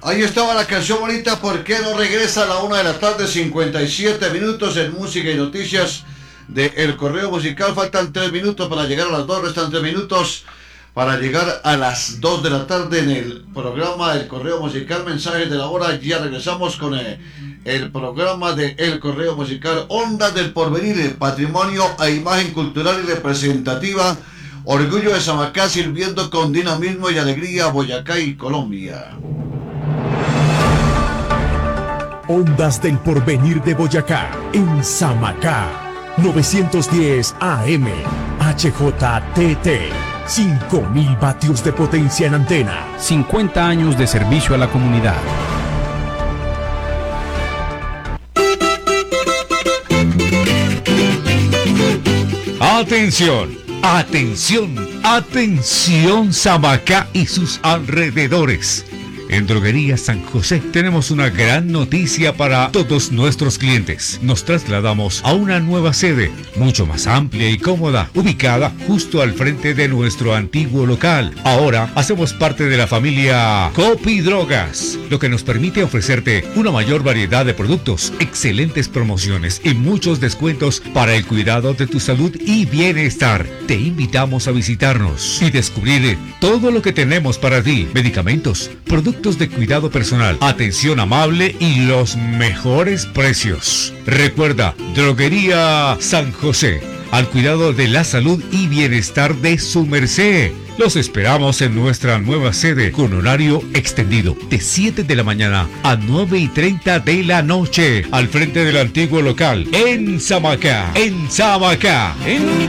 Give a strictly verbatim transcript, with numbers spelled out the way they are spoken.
Ahí estaba la canción bonita, ¿por qué no regresa a la una de la tarde? cincuenta y siete minutos en música y noticias de El Correo Musical. Faltan tres minutos para llegar a las dos, restan tres minutos para llegar a las dos de la tarde en el programa El Correo Musical, mensajes de la hora. Ya regresamos con el, el programa de El Correo Musical, Ondas del Porvenir, patrimonio e imagen cultural y representativa, orgullo de Samacá, sirviendo con dinamismo y alegría a Boyacá y Colombia. Ondas del Porvenir de Boyacá, en Samacá, novecientos diez A M, H J T T, cinco mil vatios de potencia en antena. cincuenta años de servicio a la comunidad. Atención, atención, atención Samacá y sus alrededores. En Droguería San José tenemos una gran noticia para todos nuestros clientes. Nos trasladamos a una nueva sede, mucho más amplia y cómoda, ubicada justo al frente de nuestro antiguo local. Ahora hacemos parte de la familia Copi Drogas, lo que nos permite ofrecerte una mayor variedad de productos, excelentes promociones y muchos descuentos para el cuidado de tu salud y bienestar. Te invitamos a visitarnos y descubrir todo lo que tenemos para ti: medicamentos, productos de cuidado personal, atención amable y los mejores precios. Recuerda, Droguería San José, al cuidado de la salud y bienestar de su merced. Los esperamos en nuestra nueva sede con horario extendido de siete de la mañana a nueve y treinta de la noche, al frente del antiguo local en Samacá, en Samacá, en